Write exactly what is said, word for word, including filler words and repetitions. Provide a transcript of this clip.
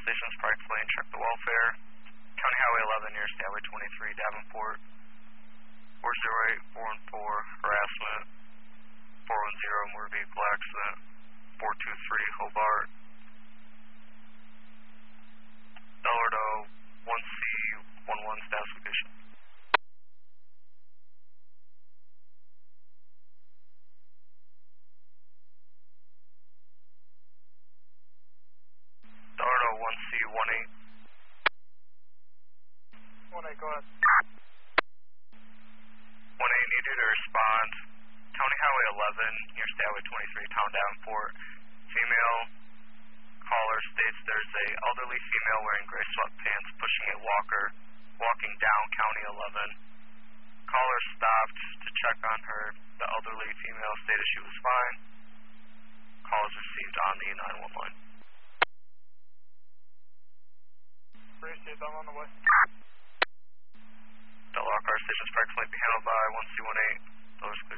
Stations, Park Lane, check the welfare. County Highway eleven near Stateway twenty-three, Davenport. four zero eight, four one four, harassment. four one zero, motor vehicle accident. four two three, Hobart. Delordo, one C, one one, status location. Delordo, one C, one eight. one eight, go ahead. one eight, need you to respond. County Highway eleven, near Stateway twenty-three, Town Davenport. Female caller states there's a elderly female wearing gray sweatpants pushing a walker, walking down County eleven. Caller stopped to check on her. The elderly female stated she was fine. Call is received on the nine one one. Appreciate, I'm on the way. The lock car station's park lane be handled by one C one eight. Doors clear.